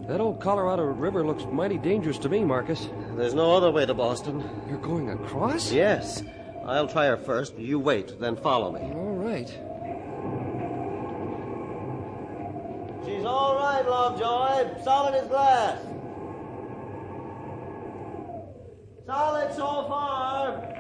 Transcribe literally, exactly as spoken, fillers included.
That old Colorado River looks mighty dangerous to me, Marcus. There's no other way to Boston. You're going across? Yes. I'll try her first. You wait, then follow me. All right. She's all right, Lovejoy. Solid as glass. Solid so far.